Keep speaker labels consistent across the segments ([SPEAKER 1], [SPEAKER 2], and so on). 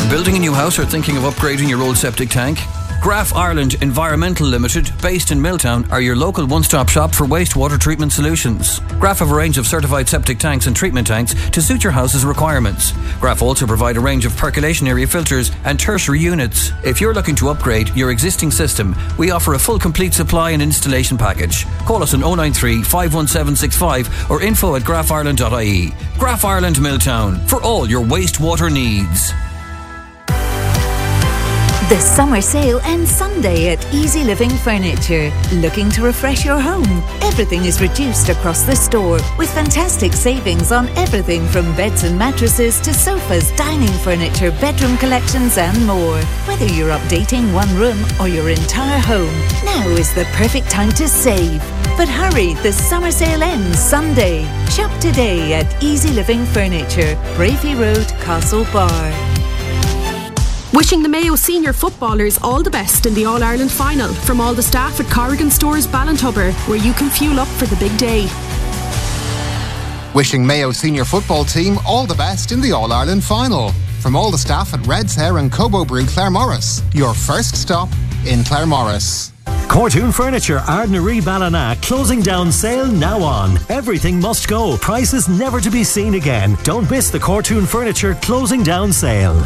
[SPEAKER 1] building a new house or thinking of upgrading your old septic tank? Graf Ireland Environmental Limited, based in Milltown, are your local one-stop shop for wastewater treatment solutions. Graf have a range of certified septic tanks and treatment tanks to suit your house's requirements. Graf also provide a range of percolation area filters and tertiary units. If you're looking to upgrade your existing system, we offer a full complete supply and installation package. Call us on 093 51765 or info@grafireland.ie. Graf Ireland Milltown, for all your wastewater needs.
[SPEAKER 2] The summer sale ends Sunday at Easy Living Furniture. Looking to refresh your home? Everything is reduced across the store with fantastic savings on everything from beds and mattresses to sofas, dining furniture, bedroom collections and more. Whether you're updating one room or your entire home, now is the perfect time to save. But hurry, the summer sale ends Sunday. Shop today at Easy Living Furniture, Bravey Road, Castle Bar.
[SPEAKER 3] Wishing the Mayo senior footballers all the best in the All-Ireland final from all the staff at Corrigan Stores Ballintubber, where you can fuel up for the big day.
[SPEAKER 4] Wishing Mayo senior football team all the best in the All-Ireland final from all the staff at Red's Hair and Cobo Brew Claremorris, your first stop in Claremorris.
[SPEAKER 5] Cortoon Furniture, Ardnaree Ballina, closing down sale now on. Everything must go. Prices never to be seen again. Don't miss the Cortoon Furniture closing down sale.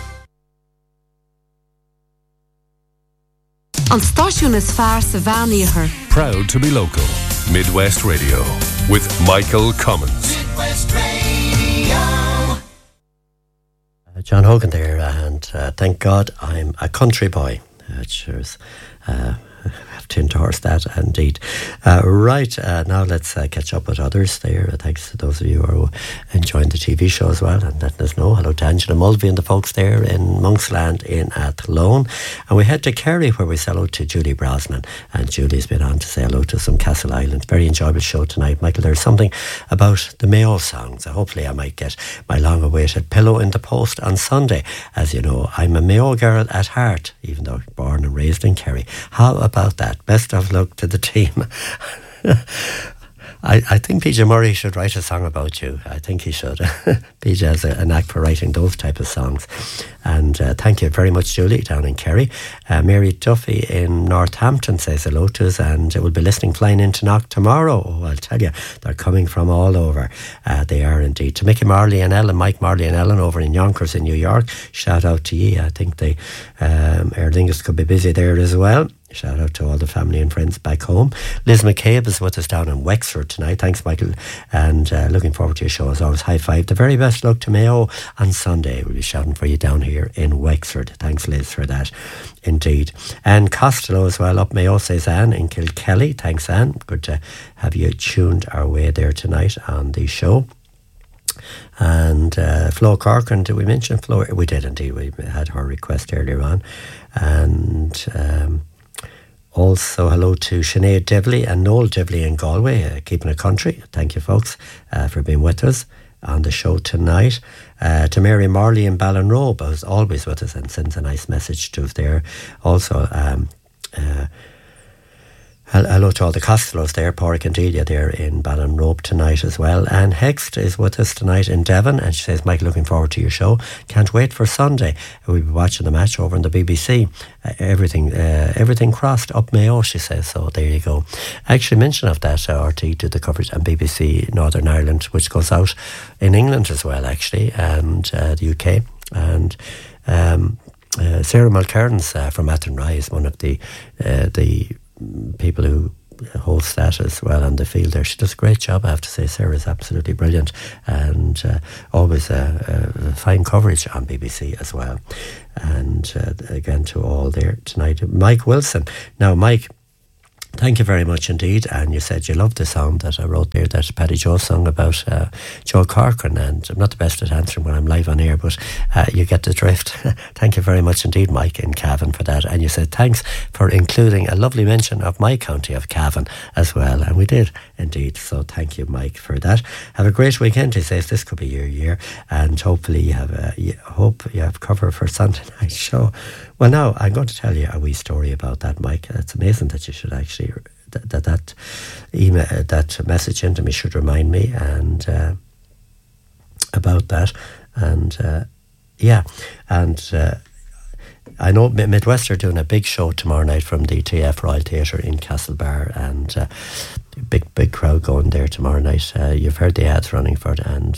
[SPEAKER 6] An stáisiún is fearr sa bheánaíochar.
[SPEAKER 7] Proud to be local. Midwest Radio with Michael Cummins.
[SPEAKER 8] Midwest Radio.
[SPEAKER 9] John Hogan there, and thank God I'm a country boy. Cheers. Have to endorse that indeed. Right, now let's catch up with others there. Thanks to those of you who are enjoying the TV show as well and letting us know. Hello to Angela Mulvey and the folks there in Monksland in Athlone. And we head to Kerry, where we say hello to Julie Brosnan. And Julie's been on to say hello to some Castle Island. Very enjoyable show tonight. Michael, there's something about the Mayo songs. Hopefully I might get my long-awaited pillow in the post on Sunday. As you know, I'm a Mayo girl at heart, even though born and raised in Kerry. How about that? Best of luck to the team. I think PJ Murray should write a song about you. I think he should. PJ has a knack for writing those type of songs. And thank you very much, Julie, down in Kerry. Mary Duffy in Northampton says hello to us, and we'll be listening flying into Knock tomorrow. Oh, I'll tell you, they're coming from all over. They are indeed. To Mickey Marley and Ellen, Mike Marley and Ellen over in Yonkers in New York, shout out to you. I think the Aer Lingus could be busy there as well. Shout out to all the family and friends back home. Liz McCabe is with us down in Wexford tonight. Thanks, Michael. And looking forward to your show as always. High five. The very best luck to Mayo on Sunday. We'll be shouting for you down here in Wexford. Thanks, Liz, for that. Indeed. And Costello as well. Up Mayo, says Anne in Kilkelly. Thanks, Anne. Good to have you tuned our way there tonight on the show. And Flo Corcoran, did we mention Flo? We did indeed. We had her request earlier on. And also, hello to Sinead Devley and Noel Devley in Galway, keeping it country. Thank you, folks, for being with us on the show tonight. To Mary Marley in Ballinrobe, who's always with us and sends a nice message to us there. Also, hello to all the Costellos there, Pádraig and Delia there in Ballinrobe tonight as well. And Hext is with us tonight in Devon, and she says, Mike, looking forward to your show. Can't wait for Sunday. We'll be watching the match over on the BBC. Everything crossed up Mayo, she says. So there you go. Actually, mention of that, RT did the coverage on BBC Northern Ireland, which goes out in England as well, actually, and the UK. And Sarah Mulcairns from Athenry is one of the people who hosts that as well on the field there. She does a great job, I have to say. Sarah is absolutely brilliant, and always fine coverage on BBC as well. And again, to all there tonight, Mike Wilson. Now, Mike, thank you very much indeed. And you said you loved the song that I wrote there, that Paddy Joe song about Joe Corcoran. And I'm not the best at answering when I'm live on air, but you get the drift. Thank you very much indeed, Mike in Cavan, for that. And you said thanks for including a lovely mention of my county of Cavan as well. And we did indeed. So thank you, Mike, for that. Have a great weekend. He says this could be your year, and hopefully you have cover for Sunday night show. Well, now I'm going to tell you a wee story about that, Mike. It's amazing that you should actually that email, that message into me should remind me and about that. And Yeah, and I know Midwest are doing a big show tomorrow night from the TF Royal Theatre in Castlebar, and big crowd going there tomorrow night. You've heard the ads running for it, and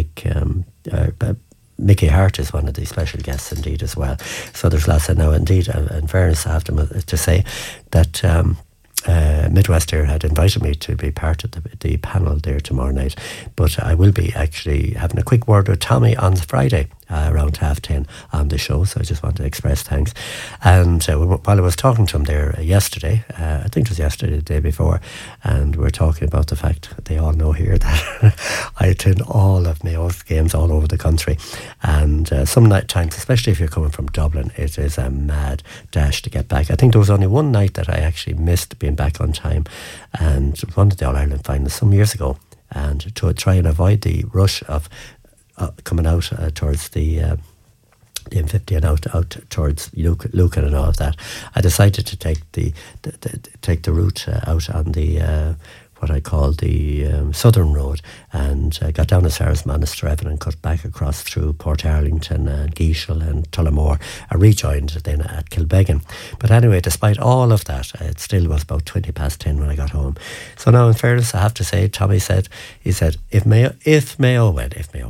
[SPEAKER 9] Mickey Hart is one of the special guests indeed as well. So there's lots of now indeed. In fairness, I have to say that Midwest Air had invited me to be part of the panel there tomorrow night, but I will be actually having a quick word with Tommy on Friday around 10:30 on the show, so I just want to express thanks. And while I was talking to him there yesterday, I think it was yesterday, the day before, and we're talking about the fact that they all know here that I attend all of Mayo's games all over the country, and some night times, especially if you're coming from Dublin, it is a mad dash to get back. I think there was only one night that I actually missed being back on time, and one of the All-Ireland finals some years ago, and to try and avoid the rush of coming out towards the M50 and out towards Lucan and all of that, I decided to take the route out on the what I call the Southern Road, and got down as far as Monasterevin and cut back across through Port Arlington and Geeshel and Tullamore. I rejoined then at Kilbeggan. But anyway, despite all of that, it still was about 10:20 when I got home. So now, in fairness, I have to say, Tommy said, if Mayo win,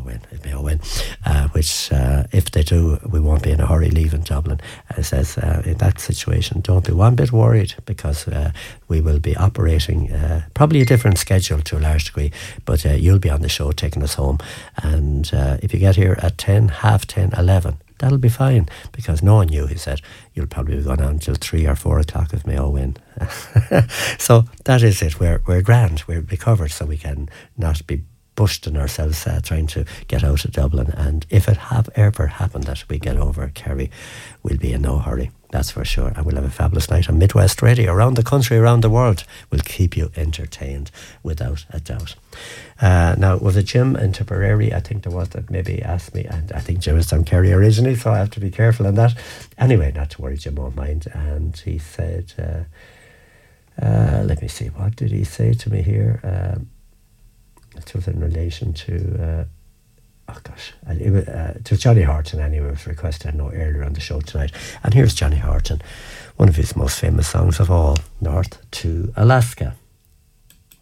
[SPEAKER 9] which if they do, we won't be in a hurry leaving Dublin. Says in that situation, don't be one bit worried, because we will be operating probably a different schedule to a large degree, but you'll be on the show taking us home, and if you get here at 10, 10:30, 11, that'll be fine, because knowing you, he said, you'll probably be going on until 3 or 4 o'clock if Mayo win. So that is it. We're grand, we'll be covered, so we can not be busting ourselves trying to get out of Dublin. And if it have ever happened that we get over Kerry, we'll be in no hurry, that's for sure. And we'll have a fabulous night on Midwest Radio. Around the country, around the world, we'll keep you entertained without a doubt. Now, was it Jim in Tipperary, I think there was, that maybe asked me, and I think Jim is from Kerry originally, so I have to be careful on that. Anyway, not to worry, Jim won't mind. And he said, let me see, what did he say to me here? It was in relation to to Johnny Horton anyway. It was requested, I know, earlier on the show tonight. And here's Johnny Horton, one of his most famous songs of all, North to Alaska.